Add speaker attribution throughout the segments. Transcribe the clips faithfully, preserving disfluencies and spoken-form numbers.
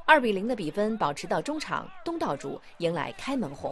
Speaker 1: 二比零的比分保持到中场，东道主迎来开门红。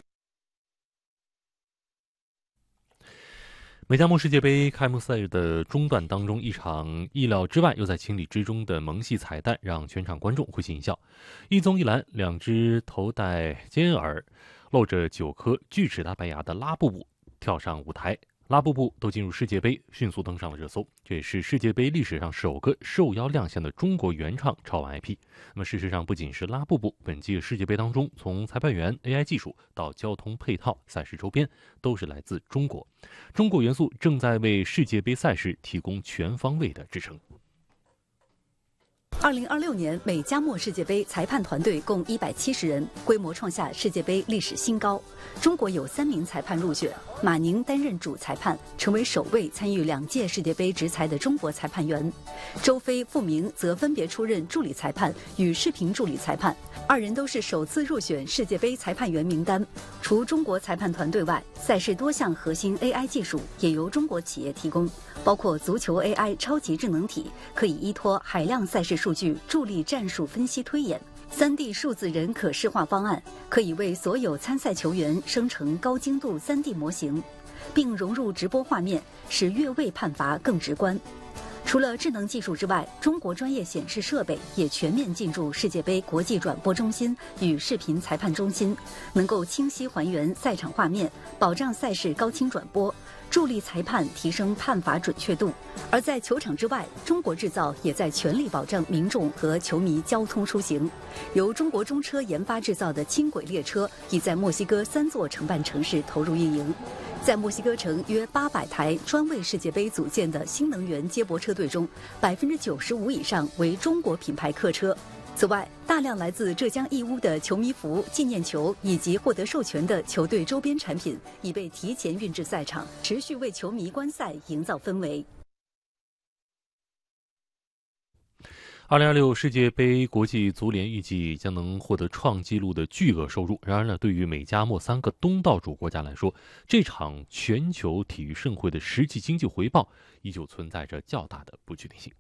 Speaker 2: 美加墨世界杯开幕赛的中段当中，一场意料之外又在情理之中的萌系彩蛋让全场观众会心一笑。一棕一蓝，两只头戴尖耳、露着九颗锯齿大白牙的拉布布跳上舞台。拉布布都进入世界杯，迅速登上了热搜。这也是世界杯历史上首个受邀亮相的中国原创潮玩 I P。那么事实上，不仅是拉布布，本届世界杯当中，从裁判员、A I 技术到交通配套、赛事周边，都是来自中国。中国元素正在为世界杯赛事提供全方位的支撑。
Speaker 3: 二零二六年美加墨世界杯裁判团队共一百七十人，规模创下世界杯历史新高。中国有三名裁判入选，马宁担任主裁判，成为首位参与两届世界杯执裁的中国裁判员。周飞、傅明则分别出任助理裁判与视频助理裁判，二人都是首次入选世界杯裁判员名单。除中国裁判团队外，赛事多项核心 A I 技术也由中国企业提供，包括足球 A I 超级智能体，可以依托海量赛事数据助力战术分析推演； 三 D 数字人可视化方案可以为所有参赛球员生成高精度 三 D 模型，并融入直播画面，使越位判罚更直观。除了智能技术之外，中国专业显示设备也全面进驻世界杯国际转播中心与视频裁判中心，能够清晰还原赛场画面，保障赛事高清转播，助力裁判提升判罚准确度。而在球场之外，中国制造也在全力保障民众和球迷交通出行。由中国中车研发制造的轻轨列车已在墨西哥三座承办城市投入运营。在墨西哥城约八百台专为世界杯组建的新能源接驳车队中，百分之九十五以上为中国品牌客车。此外，大量来自浙江义乌的球迷服、纪念球以及获得授权的球队周边产品已被提前运至赛场，持续为球迷观赛营造氛围。
Speaker 2: 二零二六世界杯国际足联预计将能获得创纪录的巨额收入。然而呢，对于美加墨三个东道主国家来说，这场全球体育盛会的实际经济回报依旧存在着较大的不确定性。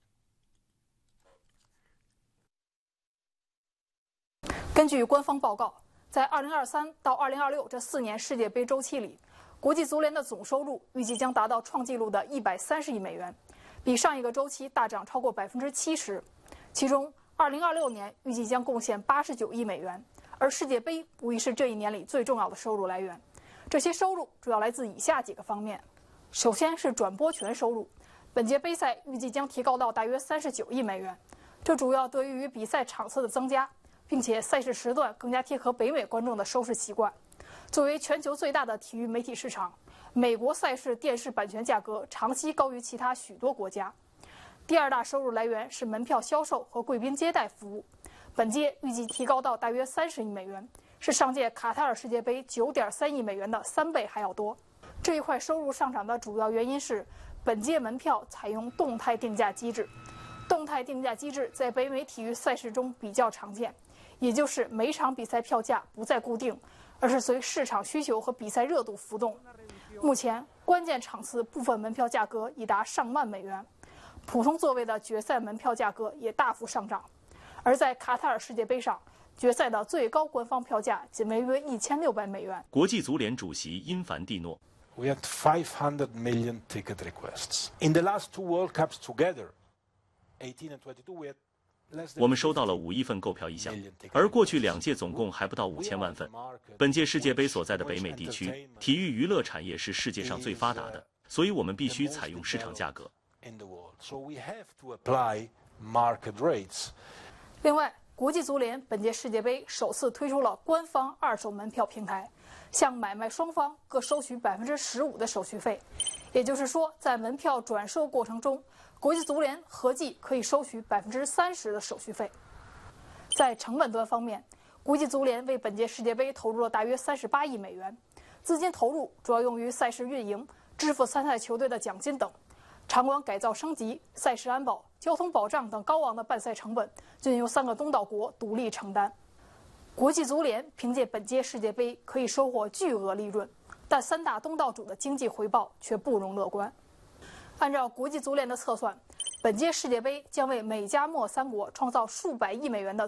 Speaker 4: 根据官方报告，在二零二三到二零二六这四年世界杯周期里，国际足联的总收入预计将达到创纪录的一百三十亿美元，比上一个周期大涨超过百分之七十。其中，二零二六年预计将贡献八十九亿美元，而世界杯无疑是这一年里最重要的收入来源。这些收入主要来自以下几个方面：首先是转播权收入，本届杯赛预计将提高到大约三十九亿美元，这主要得益于比赛场次的增加，并且赛事时段更加贴合北美观众的收视习惯。作为全球最大的体育媒体市场，美国赛事电视版权价格长期高于其他许多国家。第二大收入来源是门票销售和贵宾接待服务，本届预计提高到大约三十亿美元，是上届卡塔尔世界杯九点三亿美元的三倍还要多。这一块收入上涨的主要原因是，本届门票采用动态定价机制。动态定价机制在北美体育赛事中比较常见，也就是每场比赛票价不再固定，而是随市场需求和比赛热度浮动。目前，关键场次部分门票价格已达上万美元，普通座位的决赛门票价格也大幅上涨。而在卡塔尔世界杯上，决赛的最高官方票价仅为约一千六百美元。
Speaker 5: 国际足联主席因凡蒂诺
Speaker 6: ：We had five hundred million ticket requests in the last two World Cups together, eighteen and twenty-two. We had
Speaker 5: 我们收到了五亿份购票意向，而过去两届总共还不到五千万份。本届世界杯所在的北美地区，体育娱乐产业是世界上最发达的，所以我们必须采用市场价格。
Speaker 4: 另外，国际足联本届世界杯首次推出了官方二手门票平台，向买卖双方各收取百分之十五的手续费，也就是说，在门票转售过程中，国际足联合计可以收取百分之三十的手续费。在成本端方面，国际足联为本届世界杯投入了大约三十八亿美元，资金投入主要用于赛事运营、支付参赛球队的奖金等，场馆改造升级、赛事安保、交通保障等高昂的办赛成本均由三个东道国独立承担。国际足联凭借本届世界杯可以收获巨额利润，但三大东道主的经济回报却不容乐观。按照国际足联的测算，本届世界杯将为美加墨三国创造数百亿美元的